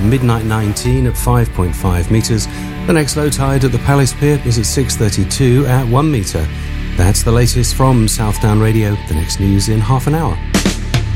midnight 19 at 5.5 metres. The next low tide at the Palace Pier is at 6:32 at 1 metre. That's the latest from Southdown Radio. The next news in half an hour.